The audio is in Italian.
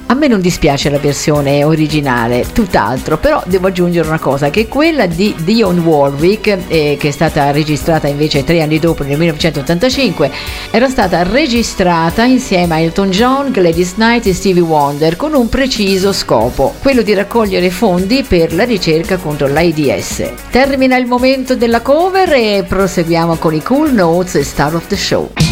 A me non dispiace la versione originale, tutt'altro, però devo aggiungere una cosa, che quella di Dionne Warwick, che è stata registrata invece 3 anni dopo, nel 1985, era stata registrata insieme a Elton John, Gladys Knight e Stevie Wonder con un preciso scopo, quello di raccogliere fondi per la ricerca contro l'AIDS. Termina il momento della cover e proseguiamo con i Cool Notes e Star of the Show.